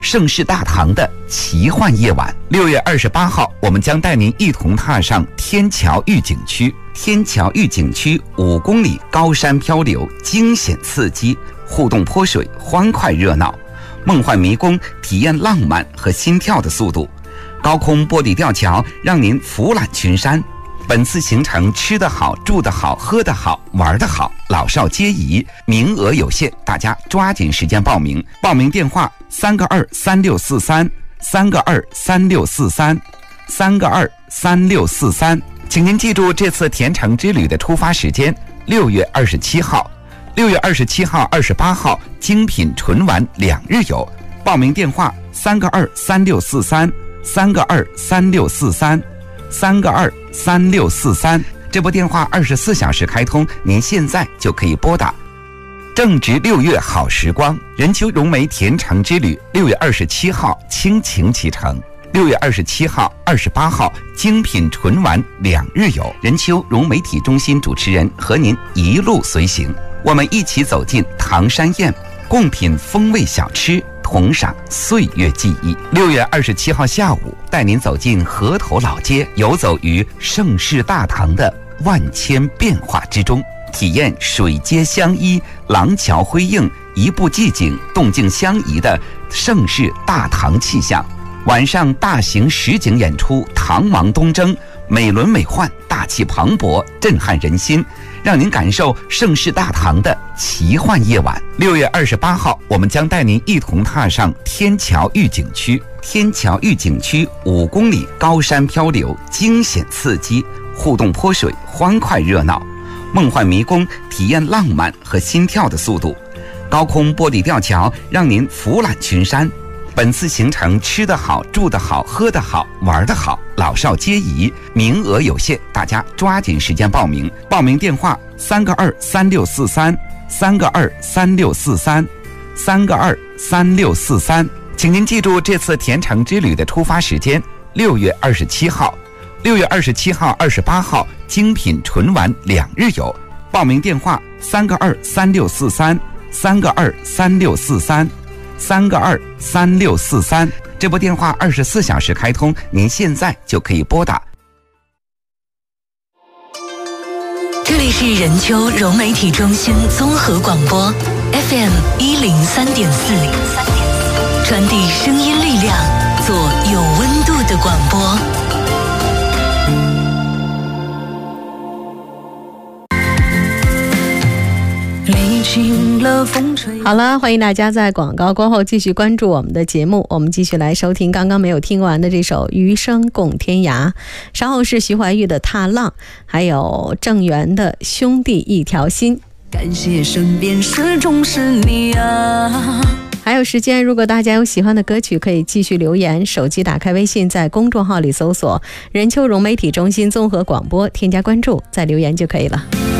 盛世大唐的奇幻夜晚。6月28号，我们将带您一同踏上天桥御景区。天桥御景区5公里高山漂流，惊险刺激，互动泼水，欢快热闹；梦幻迷宫，体验浪漫和心跳的速度；高空玻璃吊桥，让您俯览群山。本次行程吃得好，住得好，喝得好，玩得好，老少皆宜，名额有限，大家抓紧时间报名。报名电话3个2 3643，3个2 3643，3个2 3643。请您记住这次甜橙之旅的出发时间：6月27号、6月27号、28号，精品纯玩2日游。报名电话3个2 3643，3个2 3643，3个2 3643。这部电话24小时开通，您现在就可以拨打。正值6月好时光，任丘融媒甜橙之旅6月27号倾情启程，6月27号、28号精品纯玩2日游。任丘融媒体中心主持人和您一路随行，我们一起走进唐山宴，共品风味小吃，同赏岁月记忆。6月27号下午，带您走进河头老街，游走于盛世大唐的万千变化之中，体验水街相依、廊桥辉映、一步寂静、动静相宜的盛世大唐气象。晚上大型实景演出《唐王东征》，美轮美奂，大气磅礴，震撼人心，让您感受盛世大唐的奇幻夜晚。6月28号，我们将带您一同踏上天桥御景区。天桥御景区5公里高山漂流，惊险刺激，互动泼水，欢快热闹；梦幻迷宫，体验浪漫和心跳的速度；高空玻璃吊桥，让您俯览群山。本次行程吃得好，住得好，喝得好，玩得好，老少皆宜，名额有限，大家抓紧时间报名。报名电话3个2 3643，3个2 3643，3个2 3643。请您记住这次甜橙之旅的出发时间：6月27号、6月27号、28号，精品纯玩2日游。报名电话3个2 3643，3个2 3643，3个2 3643。这部电话24小时开通，您现在就可以拨打。 这里是任丘融媒体中心综合广播 FM 103.4，传递声音力量，做有温度的广播。 好了，欢迎大家在广告过后继续关注我们的节目。我们继续来收听刚刚没有听完的这首《余生共天涯》，稍后是徐怀钰的《踏浪》，还有郑源的《兄弟一条心》。 感谢身边始终是你啊。 还有时间，如果大家有喜欢的歌曲，可以继续留言。手机打开微信，在公众号里搜索任丘融媒体中心综合广播，添加关注，再留言就可以了。